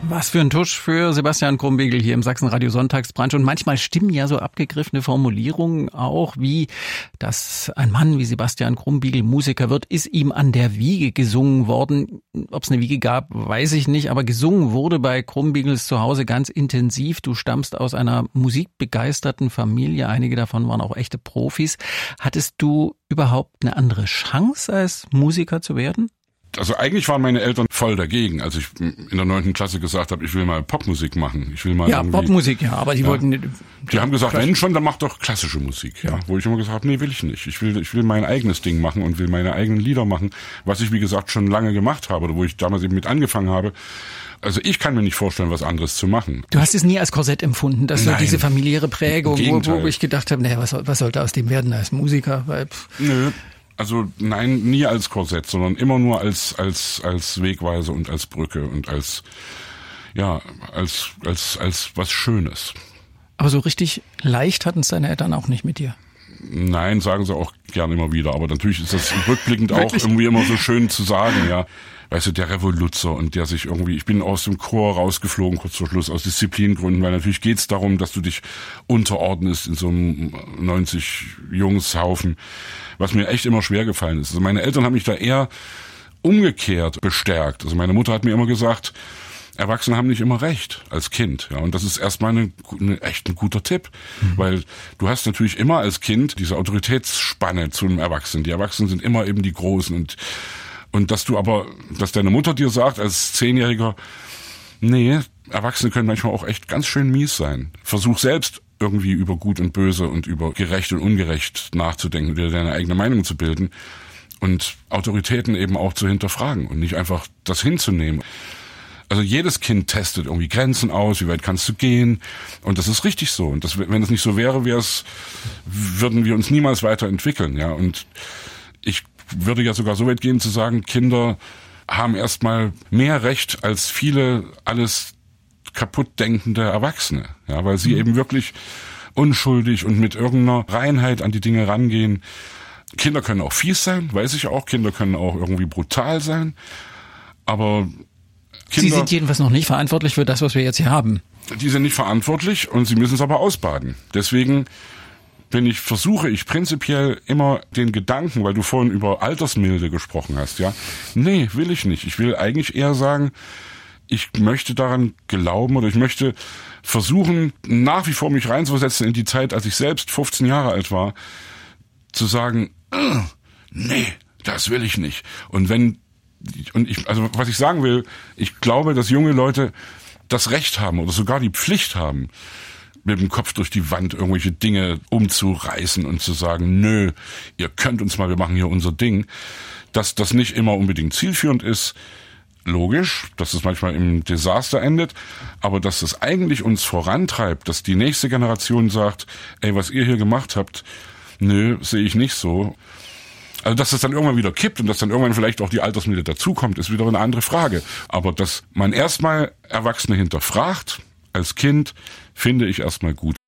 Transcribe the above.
Was für ein Tusch für Sebastian Krumbiegel hier im Sachsenradio Sonntagsbrunch. Und manchmal stimmen ja so abgegriffene Formulierungen auch, wie, dass ein Mann wie Sebastian Krumbiegel Musiker wird, ist ihm an der Wiege gesungen worden. Ob es eine Wiege gab, weiß ich nicht, aber gesungen wurde bei Krumbiegels zu Hause ganz intensiv. Du stammst aus einer musikbegeisterten Familie, einige davon waren auch echte Profis. Hattest du überhaupt eine andere Chance, als Musiker zu werden? Also eigentlich waren meine Eltern voll dagegen, als ich in der 9. Klasse gesagt habe, ich will mal Popmusik machen. Ich will mal Popmusik, ja, aber die wollten nicht. Die haben gesagt, wenn schon, dann mach doch klassische Musik. Ja. Wo ich immer gesagt habe, nee, will ich nicht. Ich will mein eigenes Ding machen und will meine eigenen Lieder machen, was ich, wie gesagt, schon lange gemacht habe oder wo ich damals eben mit angefangen habe. Also ich kann mir nicht vorstellen, was anderes zu machen. Du hast es nie als Korsett empfunden, dass so diese familiäre Prägung, wo ich gedacht habe, naja, was sollte aus dem werden als Musiker? Nö. Also nein, nie als Korsett, sondern immer nur als Wegweiser und als Brücke und als was Schönes. Aber so richtig leicht hatten es deine Eltern auch nicht mit dir? Nein, sagen sie auch gern immer wieder, aber natürlich ist das rückblickend auch irgendwie immer so schön zu sagen, ja. Weißt du, der Revoluzer und der sich irgendwie, ich bin aus dem Chor rausgeflogen, kurz vor Schluss, aus Disziplingründen, weil natürlich geht's darum, dass du dich unterordnest in so einem 90-Jungshaufen, was mir echt immer schwer gefallen ist. Also meine Eltern haben mich da eher umgekehrt bestärkt. Also meine Mutter hat mir immer gesagt, Erwachsene haben nicht immer recht als Kind, ja, und das ist erstmal echt ein guter Tipp, weil du hast natürlich immer als Kind diese Autoritätsspanne zu einem Erwachsenen. Die Erwachsenen sind immer eben die Großen und dass deine Mutter dir sagt als 10-Jähriger, nee, Erwachsene können manchmal auch echt ganz schön mies sein. Versuch selbst irgendwie über Gut und Böse und über gerecht und ungerecht nachzudenken, dir deine eigene Meinung zu bilden und Autoritäten eben auch zu hinterfragen und nicht einfach das hinzunehmen. Also jedes Kind testet irgendwie Grenzen aus, wie weit kannst du gehen, und das ist richtig so. Und wenn es nicht so wäre, würden wir uns niemals weiterentwickeln, ja. Und ich würde ja sogar so weit gehen zu sagen, Kinder haben erstmal mehr Recht als viele alles kaputt denkende Erwachsene, ja, weil sie eben wirklich unschuldig und mit irgendeiner Reinheit an die Dinge rangehen. Kinder können auch fies sein, weiß ich auch. Kinder können auch irgendwie brutal sein, aber Sie sind jedenfalls noch nicht verantwortlich für das, was wir jetzt hier haben. Die sind nicht verantwortlich und sie müssen es aber ausbaden. Deswegen versuche ich prinzipiell immer den Gedanken, weil du vorhin über Altersmilde gesprochen hast, ja. Nee, will ich nicht. Ich will eigentlich eher sagen, ich möchte daran glauben oder ich möchte versuchen, nach wie vor mich reinzuversetzen in die Zeit, als ich selbst 15 Jahre alt war, zu sagen, nee, das will ich nicht. Also was ich sagen will, ich glaube, dass junge Leute das Recht haben oder sogar die Pflicht haben, mit dem Kopf durch die Wand irgendwelche Dinge umzureißen und zu sagen, nö, ihr könnt uns mal, wir machen hier unser Ding. Dass das nicht immer unbedingt zielführend ist, logisch, dass es manchmal im Desaster endet, aber dass es eigentlich uns vorantreibt, dass die nächste Generation sagt, ey, was ihr hier gemacht habt, nö, sehe ich nicht so. Also dass das dann irgendwann wieder kippt und dass dann irgendwann vielleicht auch die Altersmilde dazukommt, ist wieder eine andere Frage. Aber dass man erstmal Erwachsene hinterfragt, als Kind, finde ich erstmal gut.